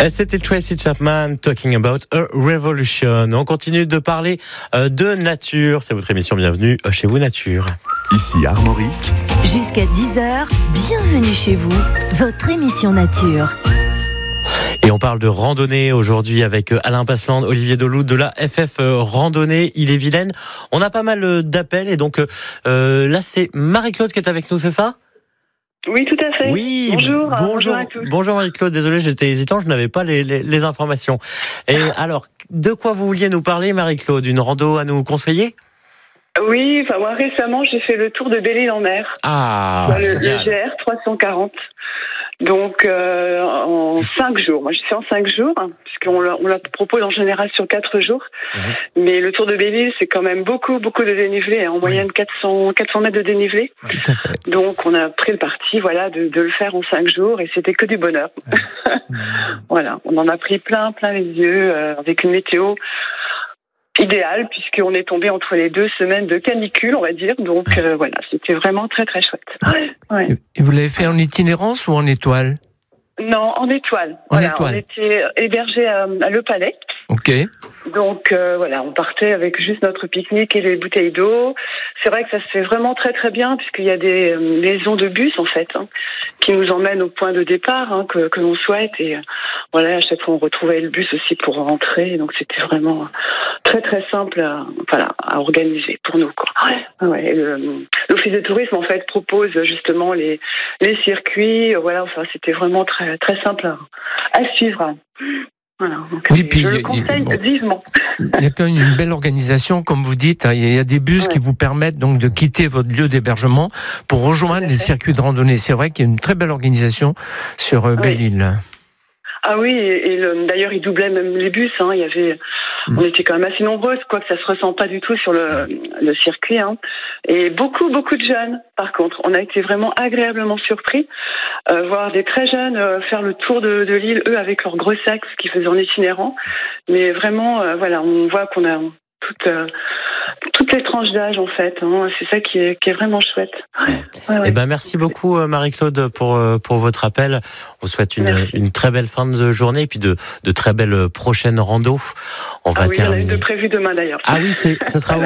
C'était Tracy Chapman, Talking About a Revolution. On continue de parler de nature. C'est votre émission Bienvenue chez vous Nature. Ici Armorique. Jusqu'à 10h, bienvenue chez vous, votre émission Nature. Et on parle de randonnée aujourd'hui avec Alain Passeland, Olivier Deloup de la FF Randonnée Ille-et-Vilaine. On a pas mal d'appels et donc là c'est Marie-Claude qui est avec nous, c'est ça ? Oui, tout à fait. Oui, bonjour à tous. Bonjour Marie-Claude, désolé, j'étais hésitant, je n'avais pas les informations. Et alors, de quoi vous vouliez nous parler, Marie-Claude ? Une rando à nous conseiller ? Oui, enfin moi récemment, j'ai fait le tour de Belle-Île-en-Mer. Ah, le GR 340. Donc en 5 jours. Moi, je suis en 5 jours, puisqu'on la propose en général sur 4 jours. Mais le tour de Belle-Île, c'est quand même beaucoup de dénivelé, en moyenne 400 mètres de dénivelé. Tout à fait. Donc on a pris le parti, voilà, de le faire en 5 jours, et c'était que du bonheur. Voilà, on en a pris plein les yeux, avec une météo idéal, puisqu'on est tombé entre les 2 semaines de canicule, on va dire. Donc voilà, c'était vraiment très chouette. Ouais. Et vous l'avez fait en itinérance ou en étoile ? Non, en étoile. En voilà, étoile. On était hébergés à Le Palais. Ok. Donc voilà, on partait avec juste notre pique-nique et les bouteilles d'eau. C'est vrai que ça se fait vraiment très bien, puisqu'il y a des liaisons de bus en fait, qui nous emmènent au point de départ que l'on souhaite. Et voilà, à chaque fois on retrouvait le bus aussi pour rentrer. Donc c'était vraiment très simple à organiser pour nous, quoi. Ouais. L'office de tourisme en fait propose justement les circuits. Voilà, enfin c'était vraiment très simple à suivre. Voilà, donc oui, puis je le conseille vivement. Il y a quand même une belle organisation, comme vous dites. Il y a des bus qui vous permettent donc de quitter votre lieu d'hébergement pour rejoindre les circuits de randonnée. C'est vrai qu'il y a une très belle organisation sur Belle-Île. Ah oui, et d'ailleurs, ils doublaient même les bus. Il y avait, on était quand même assez nombreux, quoique ça se ressent pas du tout sur le circuit. Et beaucoup de jeunes. Par contre, on a été vraiment agréablement surpris, voir des très jeunes faire le tour de l'île, eux avec leurs gros sacs, ce qu'ils faisaient en itinérant. Mais vraiment, voilà, on voit qu'on a toutes les tranches d'âge en fait. C'est ça qui est vraiment chouette. Ouais. Eh ben merci beaucoup Marie-Claude pour votre appel. On souhaite une très belle fin de journée et puis de très belles prochaines randos. On va terminer. Il y en a une de prévue demain d'ailleurs. Ah oui, ce sera où ?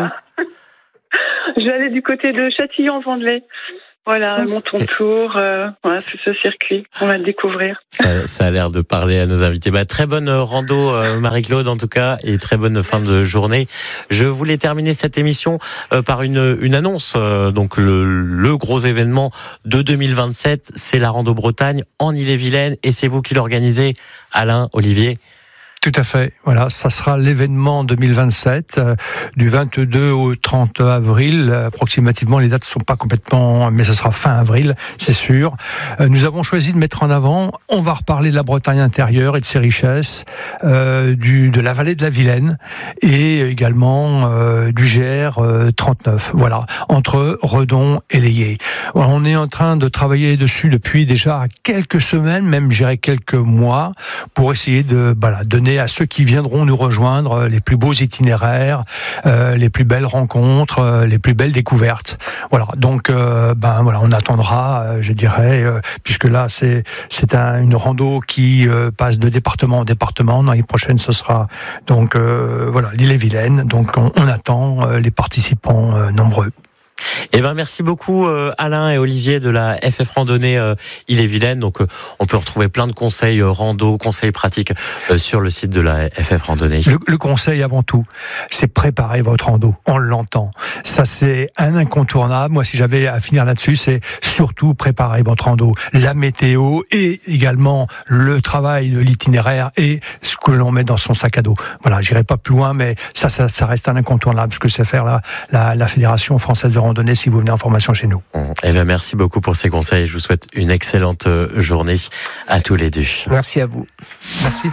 Je vais aller du côté de Châtillon-Vendelay. Voilà, mon tour, voilà, c'est ce circuit, on va le découvrir. Ça a l'air de parler à nos invités. Très bonne rando, Marie-Claude, en tout cas, et très bonne fin de journée. Je voulais terminer cette émission par une annonce. Donc, le gros événement de 2027, c'est la Rando Bretagne en Ille-et-Vilaine, et c'est vous qui l'organisez, Alain, Olivier. Tout à fait. Voilà, ça sera l'événement 2027 du 22 au 30 avril. Approximativement, les dates ne sont pas complètement, mais ça sera fin avril, c'est sûr. Nous avons choisi de mettre en avant, on va reparler de la Bretagne intérieure et de ses richesses, de la vallée de la Vilaine et également du GR 39. Voilà, entre Redon et Layé. On est en train de travailler dessus depuis déjà quelques semaines, même je dirais quelques mois, pour essayer de donner à ceux qui viendront nous rejoindre les plus beaux itinéraires, les plus belles rencontres, les plus belles découvertes. Voilà. Donc, on attendra, je dirais, puisque là c'est une rando qui passe de département en département. L'année prochaine, ce sera donc l'Ille-et-Vilaine. Donc, on attend les participants nombreux. Merci beaucoup Alain et Olivier de la FF Randonnée Ille-et-Vilaine. Donc on peut retrouver plein de conseils rando, conseils pratiques sur le site de la FF Randonnée. Le conseil avant tout, c'est préparer votre rando. On l'entend. Ça c'est un incontournable. Moi si j'avais à finir là-dessus, c'est surtout préparer votre rando. La météo et également le travail de l'itinéraire et ce que l'on met dans son sac à dos. Voilà, j'irai pas plus loin, mais ça reste un incontournable, ce que c'est faire la Fédération Française de Randonnée si vous venez en formation chez nous. Merci beaucoup pour ces conseils. Je vous souhaite une excellente journée à tous les deux. Merci à vous. Merci.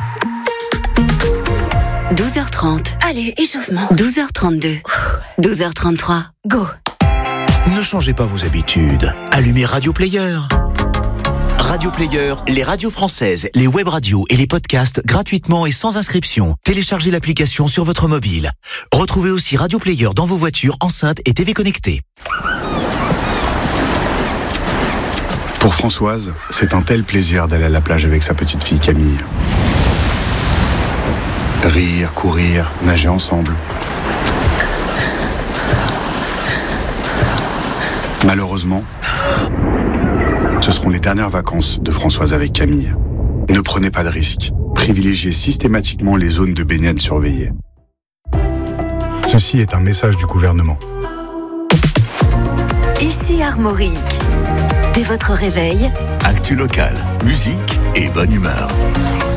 12h30. Allez, échauffement. 12h32. 12h33. Go. Ne changez pas vos habitudes. Allumez Radio Player. Radio Player, les radios françaises, les web radios et les podcasts gratuitement et sans inscription. Téléchargez l'application sur votre mobile. Retrouvez aussi Radio Player dans vos voitures, enceintes et TV connectées. Pour Françoise, c'est un tel plaisir d'aller à la plage avec sa petite fille Camille. Rire, courir, nager ensemble. Malheureusement, ce seront les dernières vacances de Françoise avec Camille. Ne prenez pas de risques. Privilégiez systématiquement les zones de baignade surveillées. Ceci est un message du gouvernement. Ici Armorique. Dès votre réveil, Actu locale, musique et bonne humeur.